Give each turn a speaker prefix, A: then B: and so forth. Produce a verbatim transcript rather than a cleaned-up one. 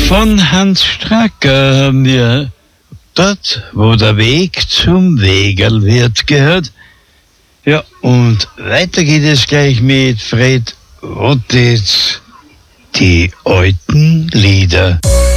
A: Von Hans Stracker haben wir Dort, wo der Weg zum Wegerl wird, gehört. Ja, und weiter geht es gleich mit Fred Rotitz, die alten Lieder.